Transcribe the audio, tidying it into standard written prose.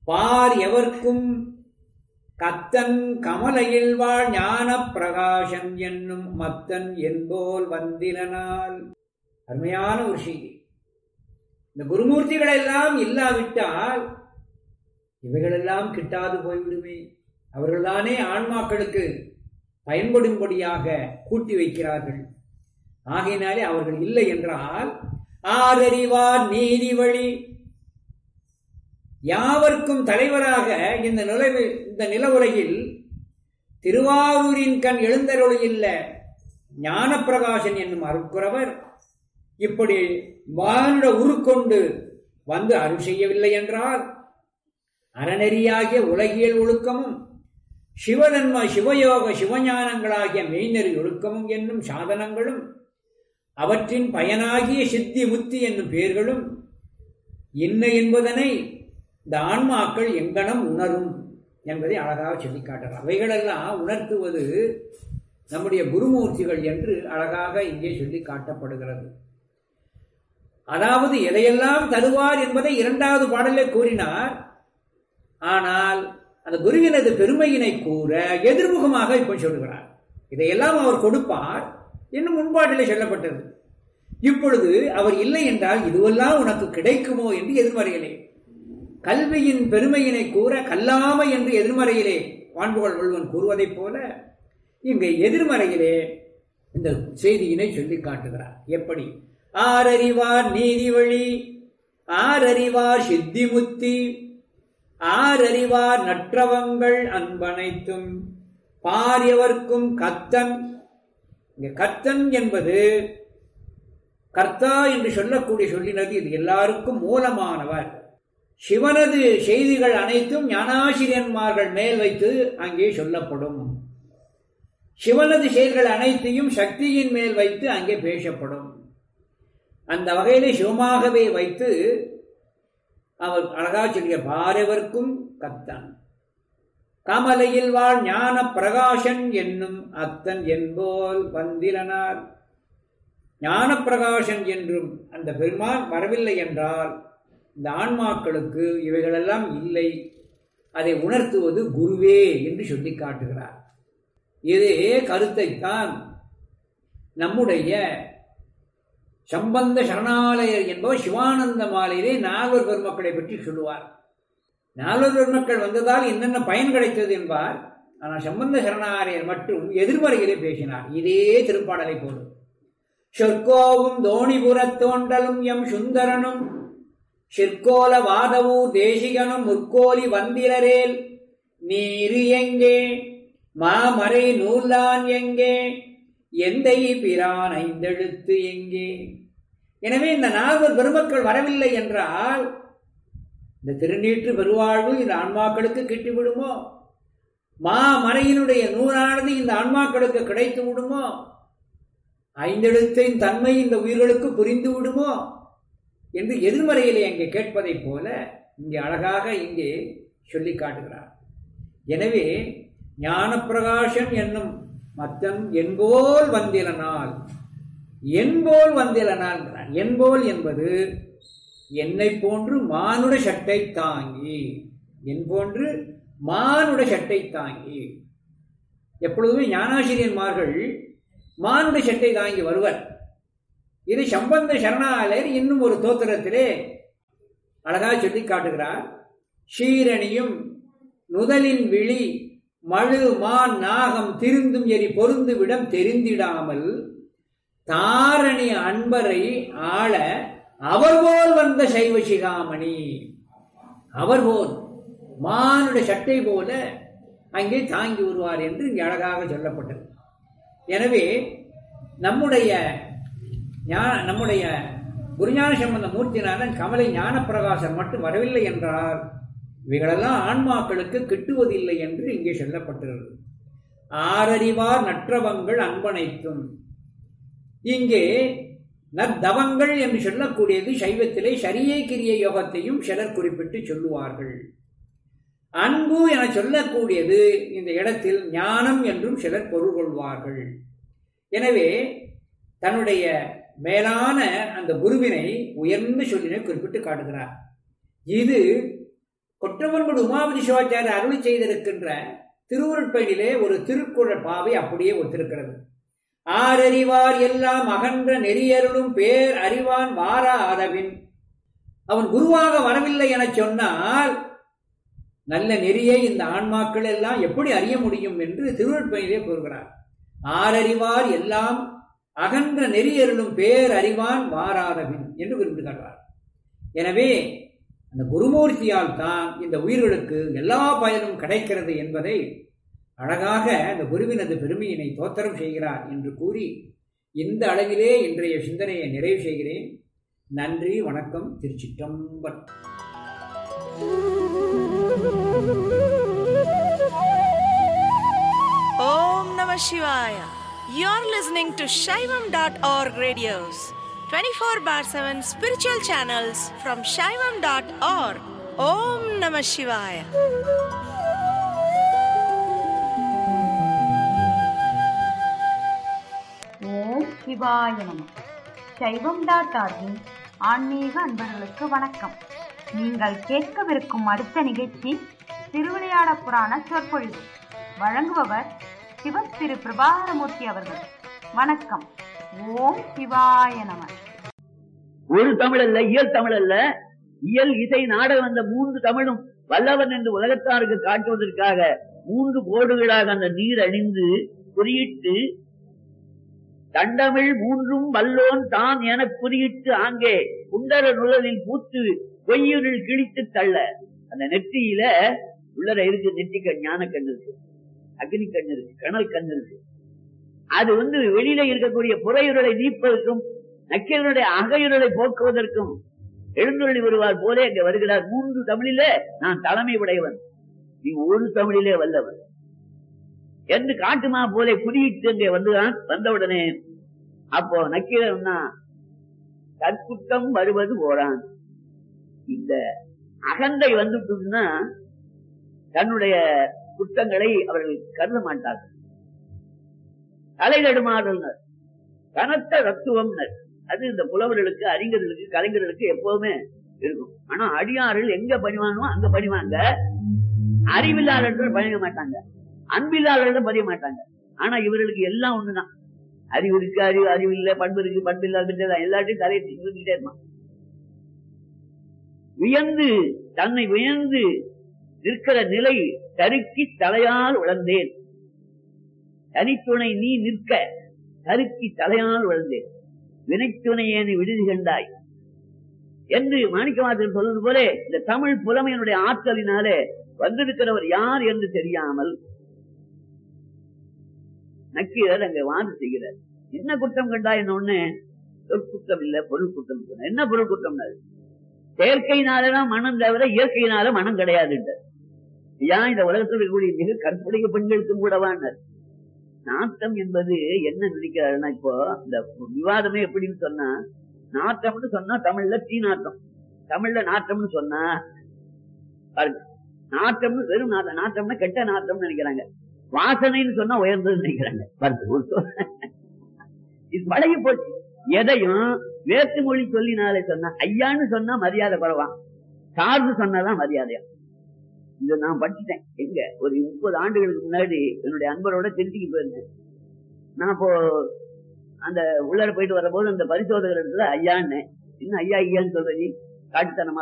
பார் எவர்க்கும் கத்தன் கமலையில் வாழ் ஞான பிரகாசன் என்னும் மத்தன் என்போல் வந்திலனால். அருமையான ஒரு செய்தி. இந்த குருமூர்த்திகள் எல்லாம் இல்லாவிட்டால் இவைகளெல்லாம் கிட்டாது போய்விடுமே. அவர்கள்தானே ஆன்மாக்களுக்கு பயன்படும்படியாக கூட்டி வைக்கிறார்கள். ஆகையினாலே அவர்கள் இல்லை என்றால் ஆரறிவார் நீதி வழி யாவர்க்கும் தலைவராக இந்த நில உலகில் திருவாரூரின் கண் எழுந்தருளியுள்ள ஞானப்பிரகாசன் என்னும் அருட்குரவர் இப்படி மானுட உருக்கொண்டு வந்து அருள் செய்யவில்லை என்றால் அறநெறியாகிய உலகியல் ஒழுக்கமும் சிவதன்ம சிவயோக சிவஞானங்களாகிய மெய்நெறி ஒழுக்கமும் என்னும் சாதனங்களும் அவற்றின் பயனாகிய சித்தி முத்தி என்னும் பெயர்களும் என்ன என்பதனை இந்த ஆன்மாக்கள் எங்கனம் உணரும் என்பதை அழகாக சொல்லி காட்டுறார். அவைகளெல்லாம் உணர்த்துவது நம்முடைய குருமூர்த்திகள் என்று அழகாக இங்கே சொல்லி காட்டப்படுகிறது. அதாவது எதையெல்லாம் தருவார் என்பதை இரண்டாவது பாடலே கூறினார். ஆனால் அந்த குருவினது பெருமையினை கூற எதிர்முகமாக இப்ப சொல்லுகிறார். இதையெல்லாம் அவர் கொடுப்பார் என்னும் முன்பாட்டிலே சொல்லப்பட்டது. இப்பொழுது அவர் இல்லை என்றால் இதுவெல்லாம் உனக்கு கிடைக்குமோ என்று எதிர்மறையிலே, கல்வியின் பெருமையினை கூற கல்லாமை என்று எதிர்மறையிலே வான்புகழ் வள்ளுவன் கூறுவதைப் போல இங்கே எதிர்மறையிலே இந்த செய்தியினை சொல்லி காட்டுகிறார். எப்படி? ஆரறிவார் நீதி வழி, ஆரறிவார் சித்தி முத்தி, ஆரறிவார் நற்றவங்கள் அன்பனைத்தும், பாரியவர்க்கும் கத்தன். இங்க கத்தன் என்பது கர்த்தா என்று சொல்லக்கூடிய சொல்லினது. இது எல்லாருக்கும் மூலமானவர். சிவனது செய்திகள் அனைத்தும் ஞானாசிரியன்மார்கள் மேல் வைத்து அங்கே சொல்லப்படும். சிவனது செயல்கள் அனைத்தையும் சக்தியின் மேல் வைத்து அங்கே பேசப்படும். அந்த வகையிலே சிவமாகவே வைத்து அவர் அழகா சொல்லிய பாரவர்க்கும் கத்தன் கமலையில் வாழ் ஞான பிரகாசன் என்னும் அத்தன் என்போல் வந்திலனார். ஞான பிரகாசன் என்றும் அந்த பெருமான் வரவில்லை என்றால் இந்த ஆன்மாக்களுக்கு இவைகளெல்லாம் இல்லை. அதை உணர்த்துவது குருவே என்று சொல்லி காட்டுகிறார். இதே கருத்தைத்தான் நம்முடைய சம்பந்த சரணாலயர் என்பவர் சிவானந்த மாலையிலே நால்வர் பெருமக்களை பற்றி சொல்லுவார். நால்வர் பெருமக்கள் வந்ததால் என்னென்ன பயன் கிடைத்தது என்பார். ஆனால் சம்பந்த சரணாலயர் மட்டும் எதிர்மறையிலே பேசினார். இதே திருப்பாடலை போலும். சொற்கோவும் தோணிபுரத் தோண்டலும் எம் சுந்தரனும் சிற்கோல வாதவூர் தேசிகனும் முற்கோலி வந்திரரேல் நீரு எங்கே மாமறை நூலான் எங்கே எந்தை பிரான் ஐந்தெழுத்து எங்கே. எனவே இந்த நால்வர் பெருமக்கள் வரவில்லை என்றால் இந்த திருநீற்று பெருவாழ்வு இந்த ஆன்மாக்களுக்கு கிட்டிவிடுமோ? மாமறையினுடைய நூலானது இந்த ஆன்மாக்களுக்கு கிடைத்து விடுமோ? ஐந்தெழுத்தின் தன்மை இந்த உயிர்களுக்கு புரிந்து விடுமோ என்று எதிர்மறையிலே அங்கே கேட்பதைப் போல இங்கே அழகாக இங்கே சொல்லி காட்டுகிறார். எனவே ஞானப்பிரகாசன் என்னும் மத்தன் என்போல் வந்திலனால், என்போல் வந்திலனால். என்போல் என்பது என்னை போன்று மானுட சட்டை தாங்கி, என் போன்று மானுட சட்டை தாங்கி. எப்பொழுதுமே ஞானாசிரியன்மார்கள் மானுட சட்டை தாங்கி வருவர். இது சம்பந்த சரணாலயர் இன்னும் ஒரு தோத்திரத்திலே அழகாக சொல்லி காட்டுகிறார். ஷீரணியும் நுதலின் விழி மழு மான் நாகம் திருந்தும் எரி பொருந்து விடம் தெரிந்திடாமல் தாரணி அன்பரை ஆள அவர்போல் வந்த சைவ சிகாமணி. அவர்போல் மானுட சட்டை போல அங்கே தாங்கி வருவார் என்று இங்கே அழகாக சொல்லப்பட்டது. எனவே நம்முடைய குருஞான சம்பந்த மூர்த்திநாதன் கமலை ஞானப்பிரகாசம் மட்டும் வரவில்லை என்றால் இவைகளெல்லாம் ஆன்மாக்களுக்கு கிட்டுவதில்லை என்று இங்கே சொல்லப்பட்டிருக்கிறது. ஆரறிவார் நற்றவங்கள் அன்பனைத்தும். இங்கே நற்தவங்கள் என்று சொல்லக்கூடியது சைவத்திலே சரியை கிரிய யோகத்தையும் சிலர் குறிப்பிட்டு சொல்லுவார்கள். அன்பு என சொல்லக்கூடியது இந்த இடத்தில் ஞானம் என்றும் சிலர் பொருள் கொள்வார்கள். எனவே தன்னுடைய மேலான அந்த குருவினை உயர்ந்த சொல்லினை குறிப்பிட்டு காட்டுகிறார். இது கொற்றவன்குடி உமாபதி சிவாச்சாரியர் அருளி செய்திருக்கின்ற திருவருட்பயனிலே ஒரு திருக்குறள் பாவை அப்படியே ஒத்திருக்கிறது. ஆரறிவார் எல்லாம் அகன்ற நெறியருளும் பேர் அறிவான் வாரா ஆதவின். அவன் குருவாக வரவில்லை என சொன்னால் நல்ல நெறியை இந்த ஆன்மாக்கள் எல்லாம் எப்படி அறிய முடியும் என்று திருவருட்பயனிலே கூறுகிறார். ஆரறிவார் எல்லாம் அகன்ற நெறியருளும் பேர் அறிவான் வாராதவின் என்று குறிப்பிடுகிறார். எனவே அந்த குருமூர்த்தியால் தான் இந்த உயிர்களுக்கு எல்லா பயனும் கிடைக்கிறது என்பதை அழகாக அந்த குருவினது பெருமையினை தோத்திரம் செய்கிறார் என்று கூறி இந்த அளவிலே இன்றைய சிந்தனையை நிறைவு செய்கிறேன். நன்றி, வணக்கம், திருச்சிற்றம்பலம். Om Namah Shivaya. You're listening to Shaivam.org radios, 24/7 spiritual channels from Shaivam.org. Om Namah Shivaya. ஓம் சிவாய நம. சைவம்.org ஆன்மீக அன்பர்களுக்கு வணக்கம். நீங்கள் கேட்கவிருக்கும் அடுத்த நிகழ்ச்சி திருவிளையாட புராண சொற்பொழிவு. வழங்குபவர் சிவ திரு பிரபாகரமூர்த்தி அவர்கள். வணக்கம். ஓம் சிவாய நம. ஒரு தமிழ் அல்ல, இயல் தமிழ் அல்ல, இயல் இசை நாடகம் அந்த 3 தமிழும் வல்லவன் என்று உலகத்தாருக்கு காட்டுவதற்காக 3 கோடுகளாக அந்த நீர் அணிந்து குறியிட்டு தண்டமிழ் 3ம் வல்லோன் தான் என குறியிட்டு ஆங்கே குண்டர நுழலில் பூத்து பொய்யுரில் கிழித்து தள்ள. அந்த நெற்றியில உள்ளர இருக்கு, நெற்றிக்க ஞான கண் இருக்கு, அக்னி கண் இருக்கு, கணல் கண் இருக்கு. அது வெளியில இருக்கக்கூடிய புறையுரலை நீப்பதற்கும் நக்கீரனுடைய அகையுரலை போக்குவதற்கும் எழுந்துள்ளி வருவார் போலே அங்கே வருகிறார். 3 தமிழில நான் தலைமை உடையவன், நீ ஒரு தமிழிலே வல்லவன் என்று காட்டுமா போலே குறியிட்டு அங்கே வந்துதான். வந்தவுடனே அப்போ நக்கீரன்னா தற்குற்றம் வருவது போறான். இந்த அகந்தை வந்துட்டுன்னா தன்னுடைய குற்றங்களை அவர்கள் கருத மாட்டார்கள். தலை தடுமாறுனர், கனத்த தத்துவம் அது இந்த புலவர்களுக்கு, அறிஞர்களுக்கு, கலைஞர்களுக்கு எப்பவுமே இருக்கும். ஆனா அடியார்கள் எங்க பணிவானோ அங்க பணிவாங்க, அறிவில்லாளர்கள் பணிய மாட்டாங்க, அன்பில்லாளர்கள் பதிய மாட்டாங்க. ஆனா இவர்களுக்கு எல்லாம் ஒண்ணுதான். அறிவு இருக்கு, அறிவு இல்ல, பண்பு இருக்கு, பண்பு இல்லாத எல்லாத்தையும் தலையை சொல்லிக்கிட்டே இருப்பான். வியந்து தன்னை வியந்து நிற்கிற நிலை தருக்கி தலையால் உழந்தேன். தனித்துணை நீ நிற்க தருக்கி தலையால் உழந்தேன், வினைத்துணையேனை விடுதி கண்டாய் என்று மாணிக்கவாசகர் சொல்வது போல இந்த தமிழ் புலமையினுடைய ஆற்றலினாலே வந்திருக்கிறவர் யார் என்று தெரியாமல் நக்கீரர் அங்க வாதம் செய்கிறார். என்ன குற்றம் கண்டா என்ன? சொற்குற்றம் இல்ல, பொருள் குற்றம். என்ன பொருள் குற்றம்? செயற்கையினாலதான் மனம் தவிர இயற்கையினால மனம் கிடையாது. ஏன் இந்த உலகத்தில் இருக்கக்கூடிய மிக கற்புடைய பெண்களுக்கும் கூடவான் நாட்டம் என்பது என்ன நினைக்கிறாருன்னா, இப்போ இந்த விவாதமே எப்படின்னு சொன்னா, நாட்டம்னு சொன்னா தமிழ்ல தீ நாட்டம், தமிழ்ல நாட்டம்னு சொன்னா பாருங்க, நாட்டம்னு வெறும் நாட்டம்னா கெட்ட நாட்டம்னு நினைக்கிறாங்க, வாசனைன்னு சொன்னா உயர்ந்தது நினைக்கிறாங்க. இது பழகி போச்சு. எதையும் வேற்று மொழி சொல்லினாலே சொன்னா, ஐயான்னு சொன்னா மரியாதை குறைவான், சார்பு சொன்னாதான் மரியாதையா. இதை நான் படிச்சுட்டேன். எங்க ஒரு 30 ஆண்டுகளுக்கு முன்னாடி என்னுடைய அன்பரோட திருச்சிக்கு போயிருந்தேன். நான் இப்போ அந்த உள்ளார போயிட்டு வர போது அந்த பரிசோதகர் இடத்துல ஐயான்னு, இன்னும் ஐயா ஐயான்னு சொல்ற நீ காட்டுத்தனமா